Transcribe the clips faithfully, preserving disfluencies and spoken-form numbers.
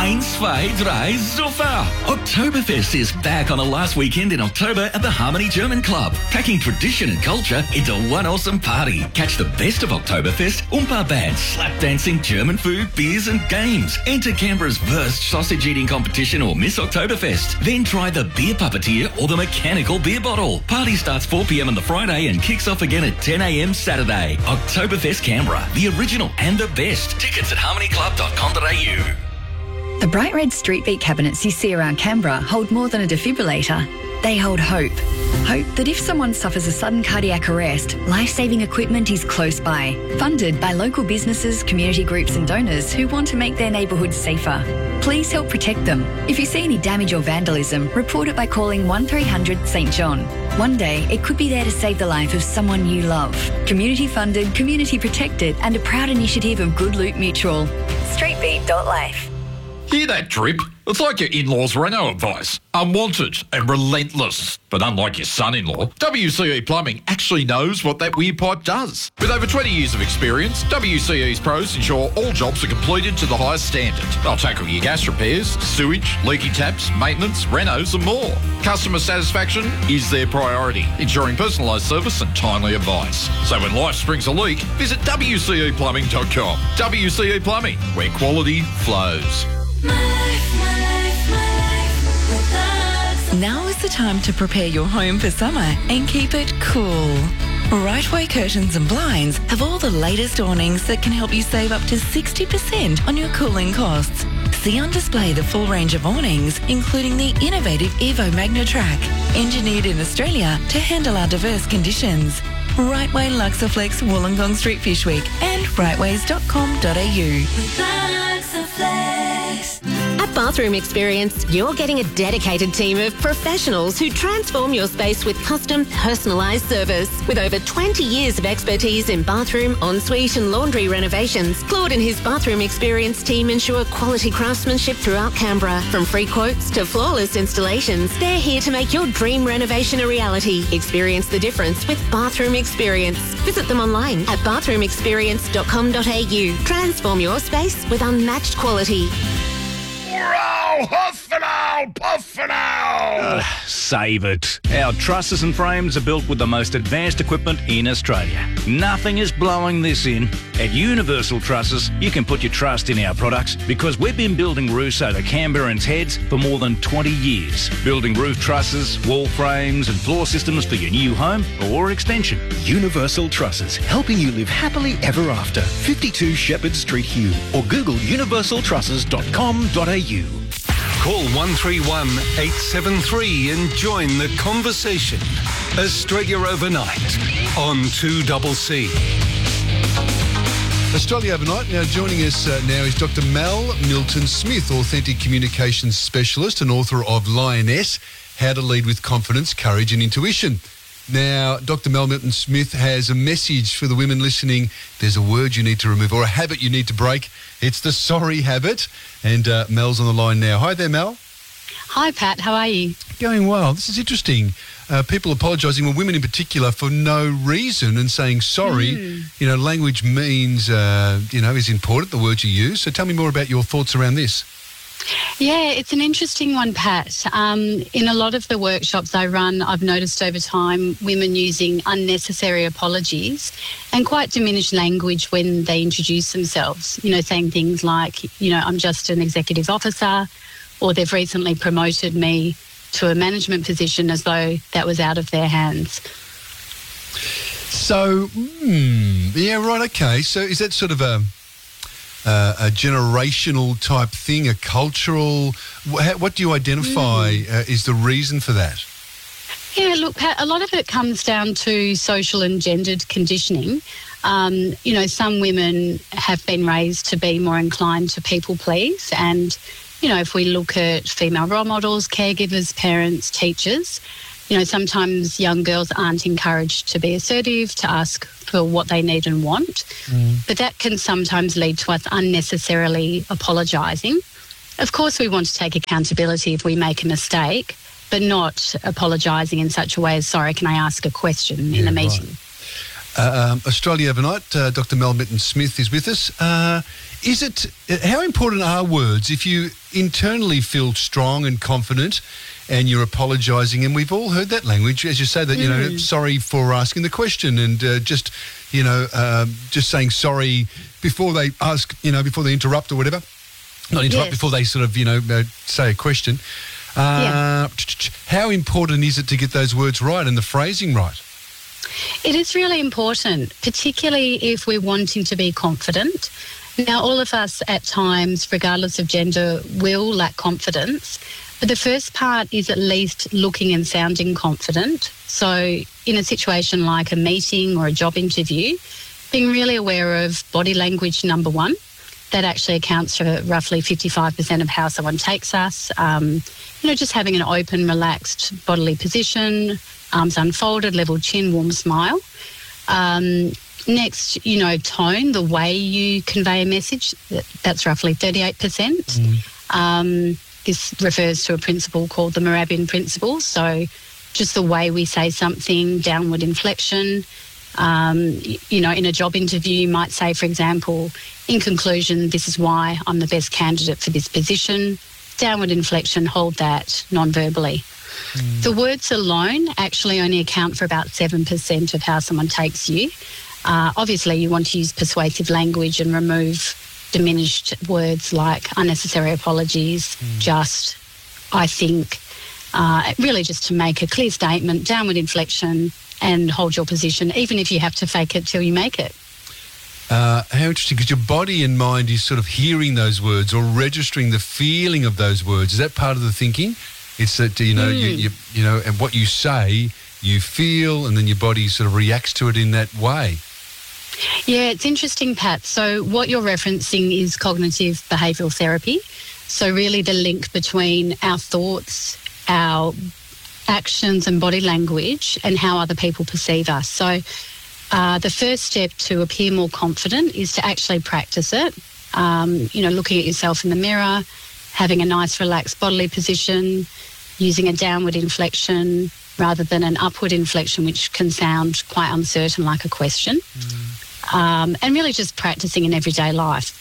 eins, zwei, drei, super! Oktoberfest is back on the last weekend in October at the Harmony German Club, packing tradition and culture into one awesome party. Catch the best of Oktoberfest, Oompa bands, slap dancing, German food, beers and games. Enter Canberra's Wurst sausage eating competition or Miss Oktoberfest. Then try the beer puppeteer or the mechanical beer bottle. Party starts four p.m. on the Friday and kicks off again at ten a.m. Saturday. Oktoberfest Canberra, the original and the best. Tickets at harmony club dot com dot a u. The bright red street beat cabinets you see around Canberra hold more than a defibrillator. They hold hope. Hope that if someone suffers a sudden cardiac arrest, life-saving equipment is close by. Funded by local businesses, community groups and donors who want to make their neighbourhoods safer. Please help protect them. If you see any damage or vandalism, report it by calling one three hundred St John. One day, it could be there to save the life of someone you love. Community funded, community protected and a proud initiative of Good Loot Mutual. streetbeat dot life. Hear that drip? It's like your in-laws' Renault advice. Unwanted and relentless. But unlike your son-in-law, W C E Plumbing actually knows what that weir pipe does. With over twenty years of experience, W C E's pros ensure all jobs are completed to the highest standard. They'll tackle your gas repairs, sewage, leaky taps, maintenance, renos and more. Customer satisfaction is their priority, ensuring personalised service and timely advice. So when life springs a leak, visit w c e plumbing dot com. W C E Plumbing, where quality flows. My life, my life, my life with Lux. Now is the time to prepare your home for summer and keep it cool. Rightway Curtains and Blinds have all the latest awnings that can help you save up to sixty percent on your cooling costs. See on display the full range of awnings, including the innovative Evo MagnaTrack, engineered in Australia to handle our diverse conditions. Rightway Luxaflex Wollongong Street Fish Week and rightways dot com dot a u. With Luxaflex. At Bathroom Experience, you're getting a dedicated team of professionals who transform your space with custom, personalised service. With over twenty years of expertise in bathroom, ensuite and laundry renovations, Claude and his Bathroom Experience team ensure quality craftsmanship throughout Canberra. From free quotes to flawless installations, they're here to make your dream renovation a reality. Experience the difference with Bathroom Experience. Visit them online at bathroom experience dot com dot a u. Transform your space with unmatched quality. Wow, huff and owl, puff and owl. Uh, save it. Our trusses and frames are built with the most advanced equipment in Australia. Nothing is blowing this in. At Universal Trusses, you can put your trust in our products because we've been building roofs over Canberrans' heads for more than twenty years. Building roof trusses, wall frames and floor systems for your new home or extension. Universal Trusses, helping you live happily ever after. fifty-two Shepherd Street, Hume, or Google universal trusses dot com dot a u. Call one three one, eight seven three and join the conversation. Australia Overnight on two C C. Australia Overnight. Now joining us uh, now is Doctor Mel Milton-Smith, Authentic Communications Specialist and author of Lioness, How to Lead with Confidence, Courage and Intuition. Now, Doctor Mel Milton-Smith has a message for the women listening. There's a word you need to remove or a habit you need to break. It's the sorry habit. And uh, Mel's on the line now. Hi there, Mel. Hi, Pat. How are you? Going well. This is interesting. Uh, people apologising, well, women in particular, for no reason and saying sorry. Mm. You know, language means, uh, you know, is important, the words you use. So tell me more about your thoughts around this. Yeah, it's an interesting one, Pat. Um, in a lot of the workshops I run, I've noticed over time women using unnecessary apologies and quite diminished language when they introduce themselves, you know, saying things like, you know, I'm just an executive officer, or they've recently promoted me to a management position as though that was out of their hands. So, hmm, yeah, right, okay. So is that sort of a... Uh, a generational type thing, a cultural... What, what do you identify mm. uh, is the reason for that? Yeah, look, Pat, a lot of it comes down to social and gendered conditioning. Um, you know, some women have been raised to be more inclined to people please. And, you know, if we look at female role models, caregivers, parents, teachers, you know, sometimes young girls aren't encouraged to be assertive, to ask for what they need and want. Mm. But that can sometimes lead to us unnecessarily apologising. Of course, we want to take accountability if we make a mistake, but not apologising in such a way as, sorry, can I ask a question yeah, in a meeting? Right. Uh, um, Australia Overnight, uh, Doctor Mel Milton-Smith is with us. Uh, Is it, how important are words if you internally feel strong and confident and you're apologising? And we've all heard that language, as you say, that, you know, Mm. sorry for asking the question and uh, just, you know, um, just saying sorry before they ask, you know, before they interrupt or whatever. Not interrupt, Yes. before they sort of, you know, uh, say a question. Uh, How important is it to get those words right and the phrasing right? It is really important, particularly if we're wanting to be confident. Now, all of us at times, regardless of gender, will lack confidence. But the first part is at least looking and sounding confident. So in a situation like a meeting or a job interview, being really aware of body language, number one. That actually accounts for roughly fifty-five percent of how someone takes us. Um, you know, just having an open, relaxed bodily position, arms unfolded, level chin, warm smile. Um, next, you know, tone, the way you convey a message, that, that's roughly thirty-eight percent. Um, this refers to a principle called the Morabian principle. So just the way we say something, downward inflection. Um, y- you know, in a job interview, you might say, for example, in conclusion, this is why I'm the best candidate for this position. Downward inflection, hold that non-verbally. The words alone actually only account for about seven percent of how someone takes you. Uh, obviously, you want to use persuasive language and remove diminished words like unnecessary apologies, just, I think, uh, really just to make a clear statement, downward inflection, and hold your position, even if you have to fake it till you make it. Uh, how interesting, because your body and mind is sort of hearing those words or registering the feeling of those words. Is that part of the thinking? It's that, you know, you, you, you know, and what you say, you feel, and then your body sort of reacts to it in that way. Yeah, it's interesting, Pat. So what you're referencing is cognitive behavioural therapy. So really the link between our thoughts, our actions and body language and how other people perceive us. So uh, the first step to appear more confident is to actually practice it. Um, you know, looking at yourself in the mirror, having a nice relaxed bodily position, using a downward inflection rather than an upward inflection, which can sound quite uncertain like a question. Um, and really just practicing in everyday life.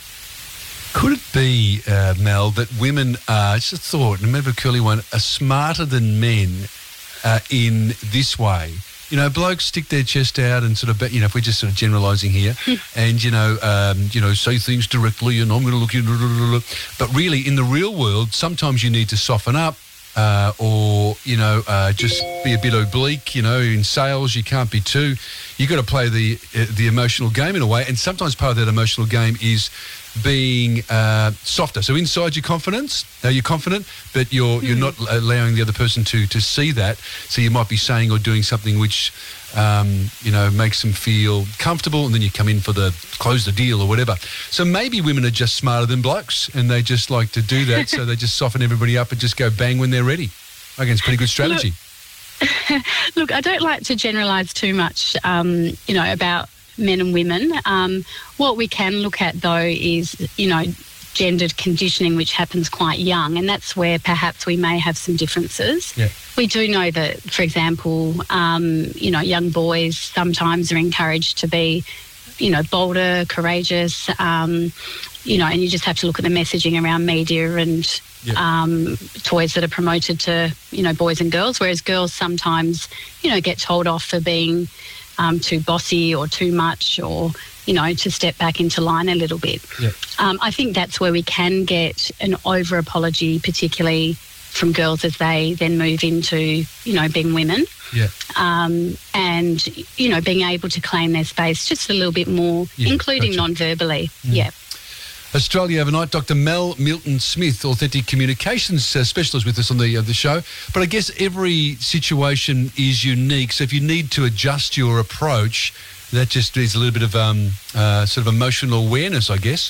Could it be, uh, Mel, that women are, just a thought, and maybe a curly one, are smarter than men uh, in this way? You know, blokes stick their chest out and sort of, you know, if we're just sort of generalising here, and, you know, um, you know, say things directly and I'm going to look at you. But really, in the real world, sometimes you need to soften up uh, or, you know, uh, just be a bit oblique. You know, in sales, you can't be too. You've got to play the, uh, the emotional game in a way. And sometimes part of that emotional game is being uh, softer. So inside your confidence, uh, you're confident, but you're you're not allowing the other person to to see that. So you might be saying or doing something which, um, you know, makes them feel comfortable, and then you come in for the close the deal or whatever. So maybe women are just smarter than blokes, and they just like to do that. So they just soften everybody up and just go bang when they're ready. I reckon it's a pretty good strategy. Look, look I don't like to generalise too much, um, you know, about men and women. Um, what we can look at, though, is, you know, gendered conditioning, which happens quite young, and that's where perhaps we may have some differences. Yeah. We do know that, for example, um, you know, young boys sometimes are encouraged to be, you know, bolder, courageous, um, you know, and you just have to look at the messaging around media and Yeah. um, toys that are promoted to, you know, boys and girls, whereas girls sometimes, you know, get told off for being Um, too bossy or too much, or, you know, to step back into line a little bit. Yeah. Um, I think that's where we can get an over-apology, particularly from girls as they then move into, you know, being women. Yeah. Um, and, you know, being able to claim their space just a little bit more, Yeah, including gotcha. non-verbally. Yeah. Australia Overnight, Doctor Mel Milton-Smith, Authentic Communications uh, Specialist with us on the uh, the show. But I guess every situation is unique, so if you need to adjust your approach, that just is a little bit of um, uh, sort of emotional awareness, I guess.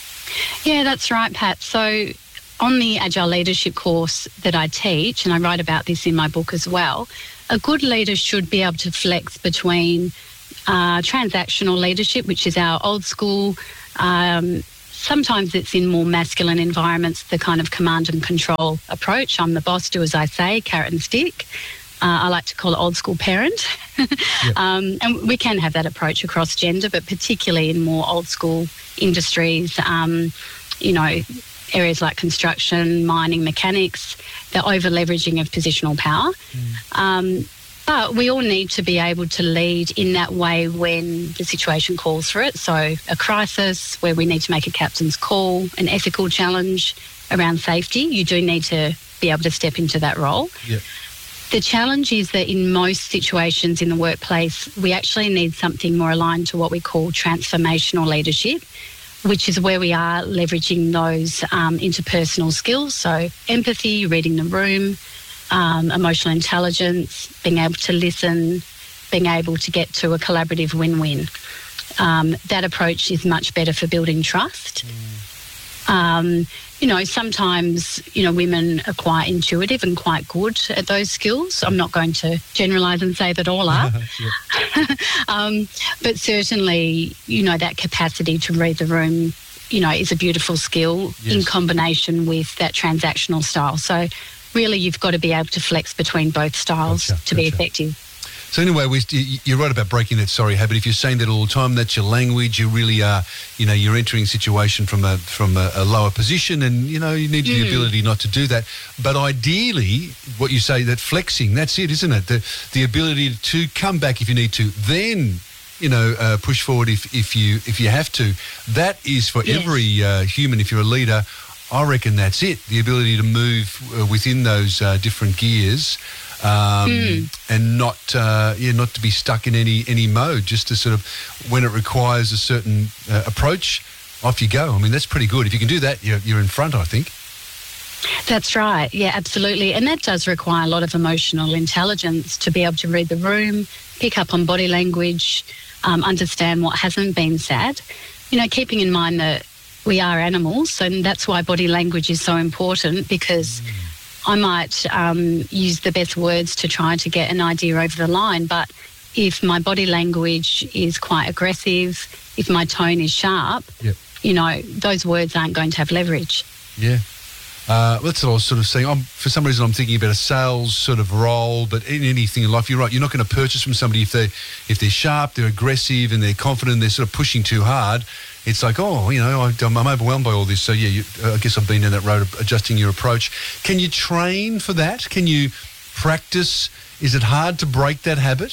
Yeah, that's right, Pat. So on the Agile Leadership course that I teach, and I write about this in my book as well, a good leader should be able to flex between uh, transactional leadership, which is our old school, um, sometimes it's in more masculine environments, the kind of command and control approach. I'm the boss, do as I say, carrot and stick. Uh, I like to call it old school parent. Yep. um, and we can have that approach across gender, but particularly in more old school industries, um, you know, areas like construction, mining, mechanics, the over-leveraging of positional power. Mm. Um, but we all need to be able to lead in that way when the situation calls for it. So a crisis where we need to make a captain's call, an ethical challenge around safety, you do need to be able to step into that role. Yep. The challenge is that in most situations in the workplace, we actually need something more aligned to what we call transformational leadership, which is where we are leveraging those um, interpersonal skills. So empathy, reading the room, um, emotional intelligence, being able to listen, being able to get to a collaborative win-win. Um, that approach is much better for building trust. Mm. Um, You know, sometimes, you know, women are quite intuitive and quite good at those skills. I'm not going to generalise and say that all are. um, but certainly, you know, that capacity to read the room, you know, is a beautiful skill yes. in combination with that transactional style. So really you've got to be able to flex between both styles gotcha, to gotcha. be effective. So anyway, we, you're right about breaking that sorry habit. If you're saying that all the time, that's your language. You really are, you know, you're entering a situation from a from a, a lower position, and you know you need mm. the ability not to do that. But ideally, what you say, that flexing, that's it, isn't it? The the ability to come back if you need to, then you know uh, push forward if if you if you have to. That is for yes. every uh, human. If you're a leader, I reckon that's it. The ability to move uh, within those uh, different gears. Um, mm. and not uh, yeah, not to be stuck in any any mode, just to sort of, when it requires a certain uh, approach, off you go. I mean, that's pretty good. If you can do that, you're, you're in front, I think. That's right. Yeah, absolutely. And that does require a lot of emotional intelligence to be able to read the room, pick up on body language, um, understand what hasn't been said. You know, keeping in mind that we are animals, and that's why body language is so important, because mm. I might um, use the best words to try to get an idea over the line, but if my body language is quite aggressive, if my tone is sharp, yep. you know, those words aren't going to have leverage. Yeah. Uh, that's what I was sort of saying. I'm, for some reason, I'm thinking about a sales sort of role, but in anything in life, you're right. You're not going to purchase from somebody if they if they're sharp, they're aggressive, and they're confident, they're sort of pushing too hard. It's like, oh, you know, I'm, I'm overwhelmed by all this. So, yeah, you, I guess I've been down that road of adjusting your approach. Can you train for that? Can you practice? Is it hard to break that habit?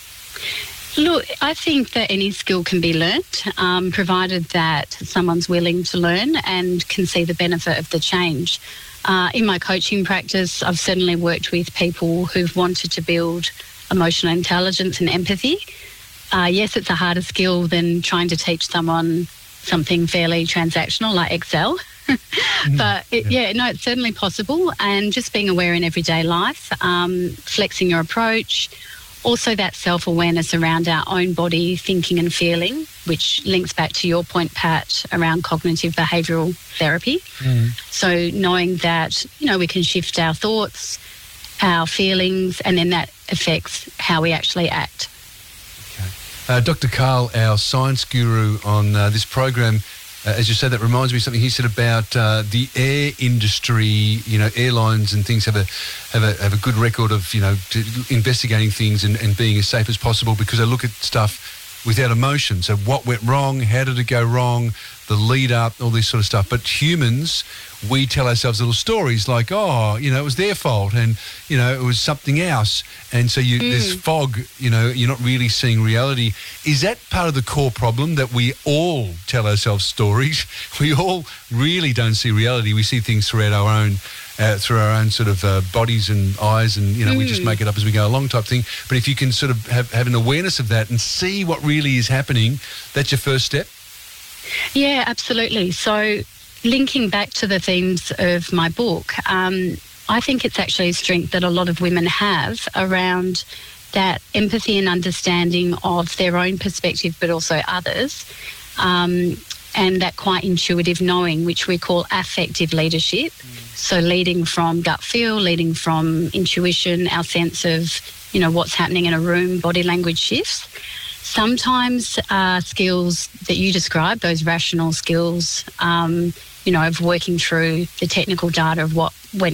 Look, I think that any skill can be learnt, um, provided that someone's willing to learn and can see the benefit of the change. Uh, in my coaching practice, I've certainly worked with people who've wanted to build emotional intelligence and empathy. Uh, yes, it's a harder skill than trying to teach someone something fairly transactional like Excel. But, it, yeah. yeah, no, it's certainly possible. And just being aware in everyday life, um, flexing your approach, also that self-awareness around our own body, thinking and feeling, which links back to your point, Pat, around cognitive behavioural therapy. Mm. So knowing that, you know, we can shift our thoughts, our feelings, and then that affects how we actually act. Uh, Doctor Karl, our science guru on uh, this program, uh, as you said, that reminds me of something he said about uh, the air industry. You know, airlines and things have a have a have a good record of you know to investigating things and, and being as safe as possible because they look at stuff without emotion. So what went wrong? How did it go wrong? The lead up, all this sort of stuff. But humans, we tell ourselves little stories like, oh, you know, it was their fault and, you know, it was something else. And so you, mm. there's fog, you know, you're not really seeing reality. Is that part of the core problem, that we all tell ourselves stories? We all really don't see reality. We see things throughout our own, uh, through our own sort of uh, bodies and eyes and, you know, mm. we just make it up as we go along type thing. But if you can sort of have, have an awareness of that and see what really is happening, that's your first step? Yeah, absolutely. So linking back to the themes of my book, um, I think it's actually a strength that a lot of women have around that empathy and understanding of their own perspective, but also others, um, and that quite intuitive knowing, which we call affective leadership. Mm. So leading from gut feel, leading from intuition, our sense of, you know, what's happening in a room, body language shifts. Sometimes uh, skills that you described, those rational skills, um, you know, of working through the technical data of what went